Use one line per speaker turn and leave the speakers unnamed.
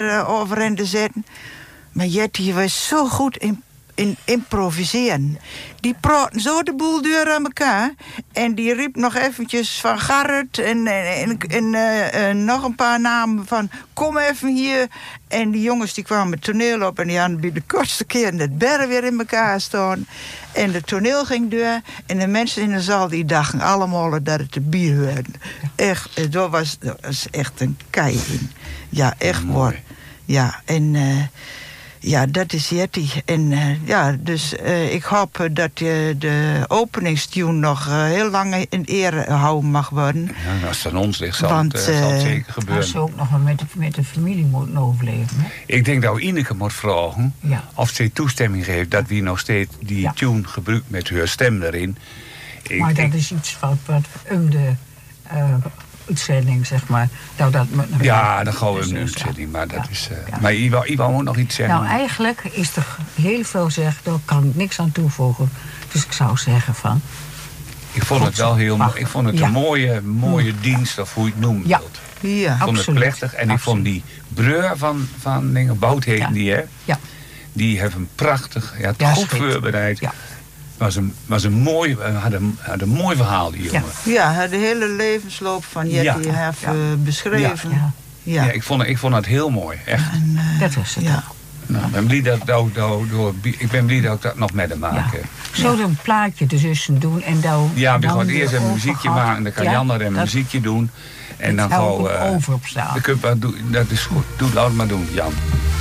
overeind te zetten. Maar Jetty was zo goed in improviseren. Die praten zo de boel deur aan elkaar. En die riep nog eventjes van Garret en nog een paar namen van kom even hier. En die jongens die kwamen het toneel op en die hadden bij de kortste keer het berg weer in elkaar staan. En het toneel ging door. En de mensen in de zaal die dachten allemaal dat het erbij hoorde. Echt, dat was echt een kei in. Ja, echt mooi. Ja, en ja, dat is Jetty. En dus ik hoop dat de openingstune nog heel lang in ere gehouden mag worden.
Ja, als het aan ons ligt, zal het zeker gebeuren.
Als ze ook nog wel met de familie moeten overleven. Hè?
Ik denk dat Ineke moet vragen of ze toestemming geeft dat wie nog steeds die tune gebruikt met haar stem erin.
Maar dat is iets wat de uitzending, zeg maar. Nou, dat
dan gaan we een uitzending, maar dat is... Maar Iwan moet nog iets zeggen.
Nou, eigenlijk is er heel veel gezegd, daar kan ik niks aan toevoegen. Dus ik zou zeggen van...
Ik vond het wel heel mooi. Ik vond het een mooie dienst, of hoe je het noemen wilt.
Ja,
ik vond het plechtig. En ik vond die breur van Bout heet die, hè? Ja. Die heeft een prachtig, goed voorbereid. Ja. Was een mooi, had een mooi verhaal, die jongen.
Ja, de hele levensloop van Jetty heeft beschreven. Ja.
Ik vond het heel mooi, echt.
En, dat was het.
Nou, ik ben blij dat ik dat nog met hem maak.
Ja. Zo een plaatje tussen doen en dan...
Ja, we gaan eerst een muziekje maken en dan kan Jan er een muziekje doen. En dan gaan we...
over op staan.
Dat is goed. Laat het maar doen, Jan.